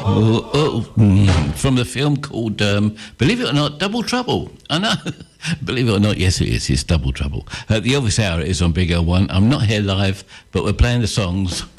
From the film called, believe it or not, Double Trouble. I know. Believe it or not, yes it is. It's Double Trouble. The Elvis Hour is on Big L1. I'm not here live, but we're playing the songs